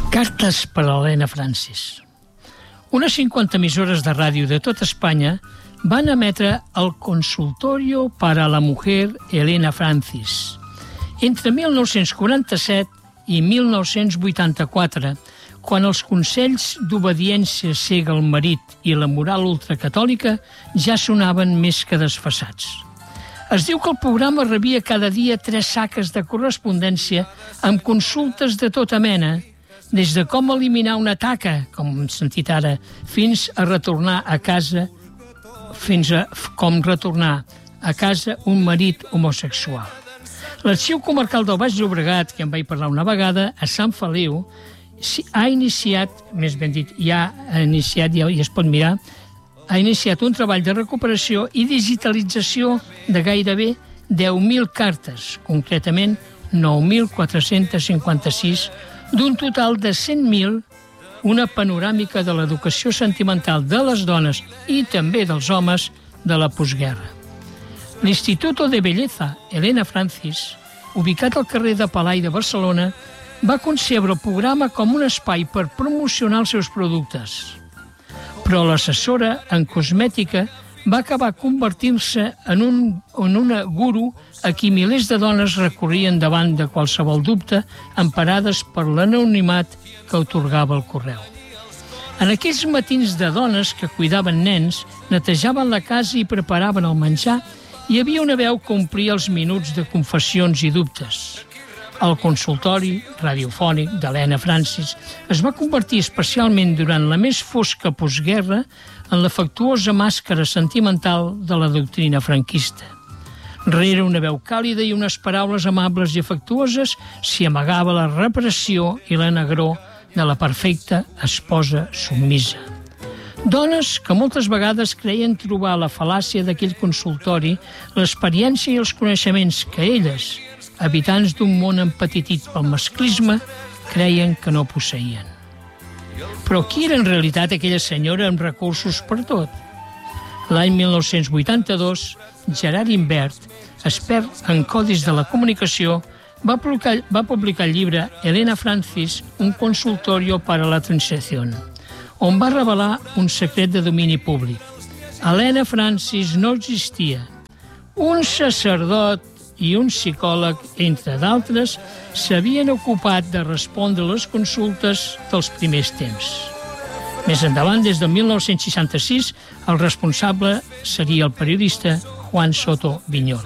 Cartes per a Helena Francis. Unes 50 emissores de ràdio de tota Espanya van emetre el Consultorio para la Mujer Helena Francis. Entre 1947 i 1984, quan els consells d'obediència cega al marit i la moral ultracatòlica ja sonaven més que desfasats. Es diu que el programa rebia cada dia 3 saques de correspondència amb consultes de tota mena, des de com eliminar una taca, com hem sentit ara, fins a retornar a casa, com retornar a casa un marit homosexual. L'Arxiu Comarcal del Baix Llobregat, que en vaig parlar una vegada, a Sant Feliu, ha iniciat, més ben dit, ja es pot mirar, ha iniciat un treball de recuperació i digitalització de gairebé 10.000 cartes, concretament 9.456, d'un total de 100.000, una panoràmica de l'educació sentimental de les dones i també dels homes de la postguerra. L'Instituto de Belleza Helena Francis, ubicat al carrer de Palai de Barcelona, va concebre el programa com un espai per promocionar els seus productes. Però l'assessora en cosmètica va acabar convertint-se en una guru a qui milers de dones recorrien davant de qualsevol dubte, emparades per l'anonimat que atorgava el correu. En aquells matins de dones que cuidaven nens, netejaven la casa i preparaven el menjar, hi havia una veu que omplia els minuts de confessions i dubtes. El consultori radiofònic d'Helena Francis es va convertir especialment durant la més fosca postguerra en l'afectuosa màscara sentimental de la doctrina franquista. Rere una veu càlida i unes paraules amables i afectuoses s'hi amagava la repressió i la negror de la perfecta esposa submisa. Dones que moltes vegades creien trobar a la fal·làcia d'aquell consultori l'experiència i els coneixements que elles, habitants d'un món empetitit pel masclisme, creien que no posseïen. Però qui era en realitat aquella senyora amb recursos per tot? L'any 1982, Gerard Imbert, expert en codis de la comunicació, va publicar el llibre Helena Francis, un consultorio para la transición, on va revelar un secret de domini públic. Helena Francis no existia. Un sacerdot i un psicòleg, entre d'altres, s'havien ocupat de respondre les consultes dels primers temps. Més endavant, des de 1966, el responsable seria el periodista Juan Soto Viñolo.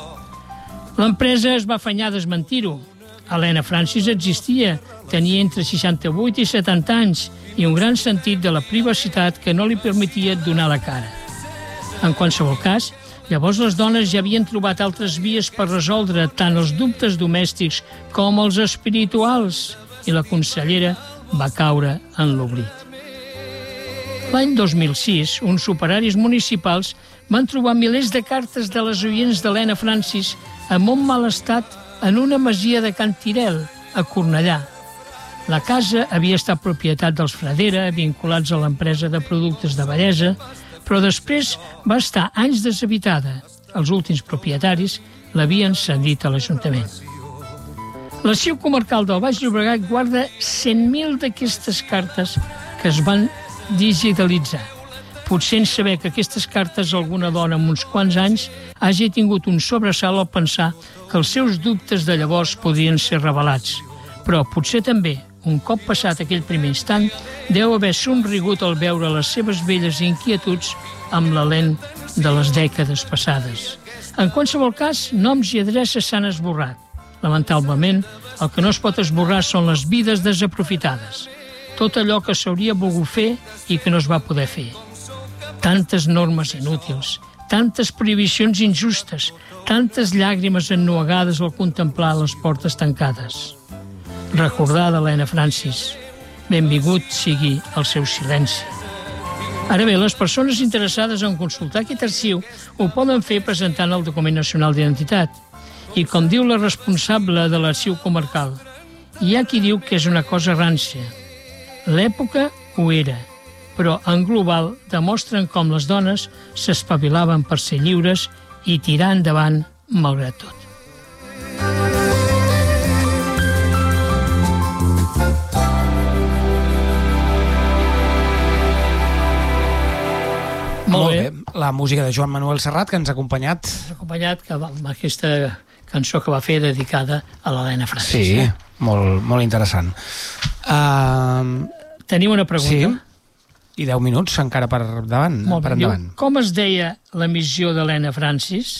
L'empresa es va afanyar a desmentir-ho. Helena Francis existia, tenia entre 68 i 70 anys i un gran sentit de la privacitat que no li permetia donar la cara. En qualsevol cas, llavors les dones ja havien trobat altres vies per resoldre tant els dubtes domèstics com els espirituals i la consellera va caure en l'oblit. L'any 2006, uns operaris municipals van trobar milers de cartes de les oients d'Helena Francis en molt mal estat en una masia de Can Tirel, a Cornellà. La casa havia estat propietat dels Fradera, vinculats a l'empresa de productes de bellesa, però després va estar anys deshabitada. Els últims propietaris l'havien cedit a l'Ajuntament. L'Arxiu Comarcal del Baix Llobregat guarda 100.000 d'aquestes cartes que es van digitalitzar. Potser en saber que aquestes cartes alguna dona amb uns quants anys hagi tingut un sobresalt al pensar que els seus dubtes de llavors podrien ser revelats. Però potser també, un cop passat aquell primer instant, deu haver somrigut al veure les seves velles inquietuds amb la lent de les dècades passades. En qualsevol cas, noms i adreces s'han esborrat. Lamentablement, el que no es pot esborrar són les vides desaprofitades. Tot allò que s'hauria volgut fer i que no es va poder fer. Tantes normes inútils, tantes prohibicions injustes, tantes llàgrimes ennuegades al contemplar les portes tancades. Recordada Helena Francis, benvingut sigui el seu silenci. Ara bé, les persones interessades en consultar aquest arxiu ho poden fer presentant el document nacional d'identitat. I com diu la responsable de l'Arxiu Comarcal, hi ha qui diu que és una cosa rància. L'època ho era, però en global demostren com les dones s'espavilaven per ser lliures i tirar endavant malgrat tot. Molt bé. La música de Joan Manuel Serrat, que ens ha acompanyat. Amb aquesta cançó que va fer dedicada a l'Helena Francis. Sí, molt interessant. Tenim una pregunta. Sí, i 10 minuts encara per endavant. Molt bé. Diu, com es deia la missió d'Helena Francis?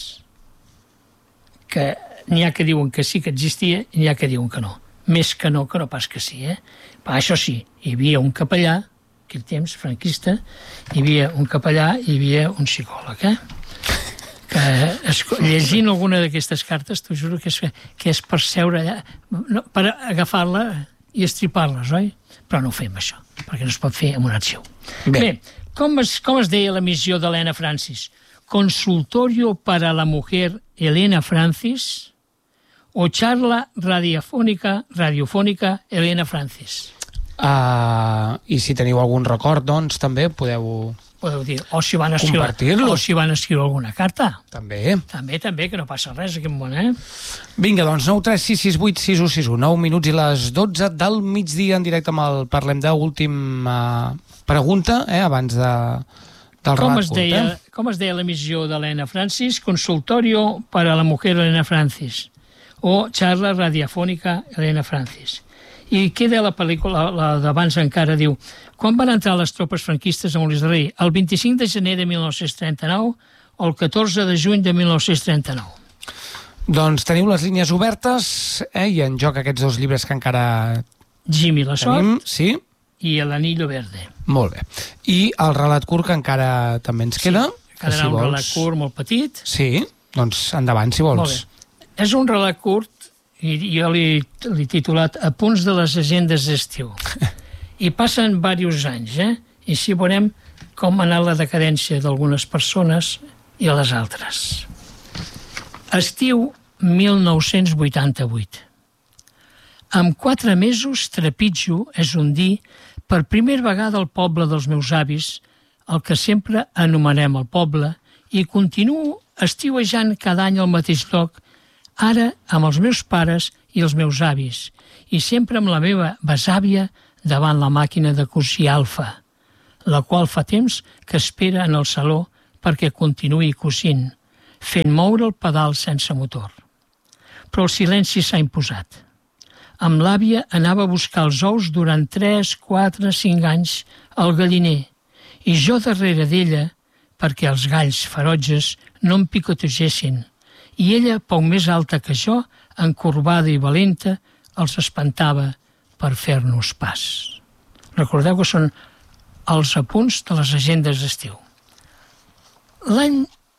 Que n'hi ha que diuen que sí que existia i n'hi ha que diuen que no. Més que no pas que sí. Però això sí, hi havia un capellà, aquell temps, franquista, hi havia un capellà i hi havia un psicòleg, que llegint alguna d'aquestes cartes, t'ho juro que és per seure allà, per agafar-la i estripar-les, oi? Però no ho fem, això, perquè no es pot fer amb un arxiu. Bé, com es deia la missió d'Helena Francis? Consultorio para la mujer Helena Francis o charla radiofònica Helena Francis? I si teniu algun record, doncs, també podeu dir, o si van escriure alguna carta. També, que no passa res aquí en món, Vinga, doncs, 9 3 6 6 8 6 1 6 1, 9 minuts i les 12 del migdia en directe amb el Parlem de, última pregunta, abans del relat curt. Com es deia la missió d'Helena Francis? Consultorio para la mujer Helena Francis o charla radiofònica Helena Francis. I què de la pel·lícula, la d'abans encara, diu, quan van entrar les tropes franquistes a Molins de Rei? El 25 de gener de 1939 o el 14 de juny de 1939? Doncs teniu les línies obertes, i en joc aquests dos llibres que encara Jimmy la Sort tenim, sí. I El Anillo Verde. Molt bé. I el relat curt que encara també ens queda. Quedarà un relat curt molt petit. Sí, doncs endavant, si vols. Molt bé. És un relat curt i jo l'he titulat Apunts de les agendes d'estiu. I passen diversos anys, i així veurem com ha anat la decadència d'algunes persones i a les altres. Estiu 1988. Amb 4 mesos trepitjo, és un dir, per primera vegada al poble dels meus avis, el que sempre anomenem el poble, i continuo estiuejant cada any al mateix lloc, ara amb els meus pares i els meus avis, i sempre amb la meva besàvia davant la màquina de cosir Alfa, la qual fa temps que espera en el saló perquè continuï cosint, fent moure el pedal sense motor. Però el silenci s'ha imposat. Amb l'àvia anava a buscar els ous durant 3, 4, 5 anys al galliner, i jo darrere d'ella perquè els galls ferotges no em picotegessin, i ella, poc més alta que jo, encorbada i valenta, els espantava per fer-nos pas. Recordeu que són els apunts de les agendes d'estiu. L'any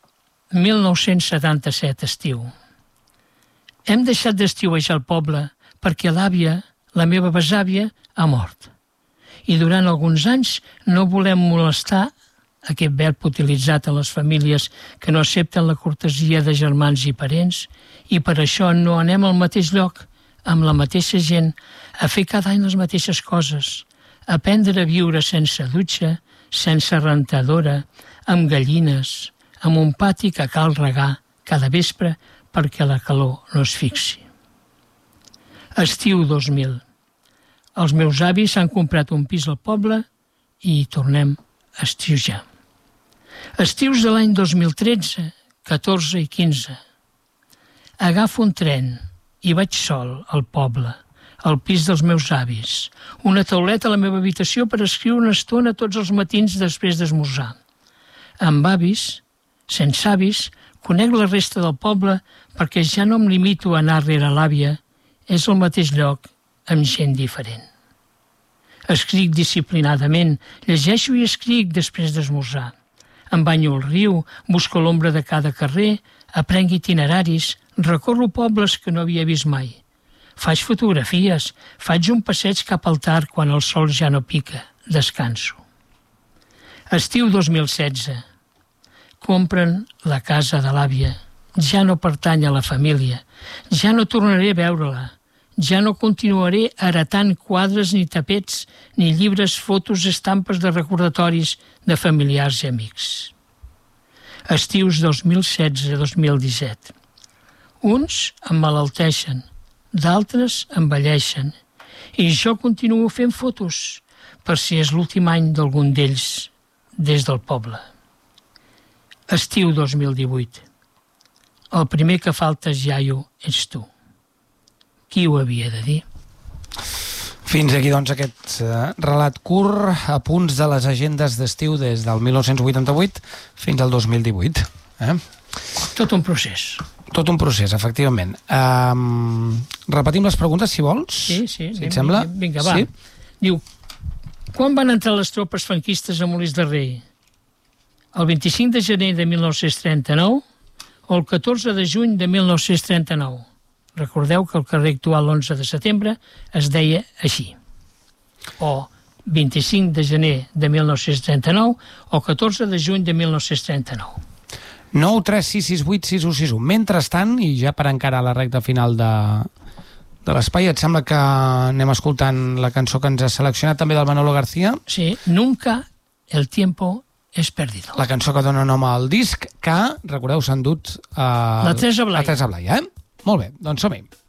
1977, estiu. Hem deixat d'estiuejar el poble perquè l'àvia, la meva besàvia, ha mort. I durant alguns anys no volem molestar aquest verb utilitzat a les famílies que no accepten la cortesia de germans i parents, i per això no anem al mateix lloc, amb la mateixa gent, a fer cada any les mateixes coses, a aprendre a viure sense dutxa, sense rentadora, amb gallines, amb un pati que cal regar cada vespre perquè la calor no es fixi. Estiu 2000. Els meus avis han comprat un pis al poble i hi tornem a estiujar. Estius de l'any 2013, 14 i 15. Agafo un tren i vaig sol al poble, al pis dels meus avis, una tauleta a la meva habitació per escriure una estona tots els matins després d'esmorzar. Amb avis, sense avis, conec la resta del poble perquè ja no em limito a anar rere l'àvia, és el mateix lloc amb gent diferent. Escric disciplinadament, llegeixo i escric després d'esmorzar. Em banyo al riu, busco l'ombra de cada carrer, aprenc itineraris, recorro pobles que no havia vist mai. Faig fotografies, faig un passeig cap al tard quan el sol ja no pica, descanso. Estiu 2016. Compren la casa de l'àvia. Ja no pertany a la família. Ja no tornaré a veure-la. Ja no continuaré heretant quadres ni tapets, ni llibres, fotos, estampes de recordatoris de familiars i amics. Estius 2016-2017. Uns emmalalteixen, d'altres envelleixen, i jo continuo fent fotos, per si és l'últim any d'algun d'ells des del poble. Estiu 2018. El primer que faltes, iaio, ets tu. Qui ho havia de dir? Fins aquí, doncs, aquest relat curt a punts de les agendes d'estiu des del 1988 fins al 2018. Tot un procés. Tot un procés, efectivament. Repetim les preguntes, si vols. Sí, si et sembla. Vinga, va. Sí? Diu, quan van entrar les tropes franquistes a Molins de Rei? El 25 de gener de 1939 o el 14 de juny de 1939? Recordeu que el carrer actual l'11 de setembre es deia així. O 25 de gener de 1939 o 14 de juny de 1939. 9 3 6 6 8 6 1 6 1. Mentrestant, i ja per encarar la recta final de l'espai, et sembla que anem escoltant la cançó que ens ha seleccionat també del Manolo García? Sí, Nunca el tiempo es perdido. La cançó que dona nom al disc que, recordeu, s'han dut la Teresa Blai. Molt bé, doncs som-hi.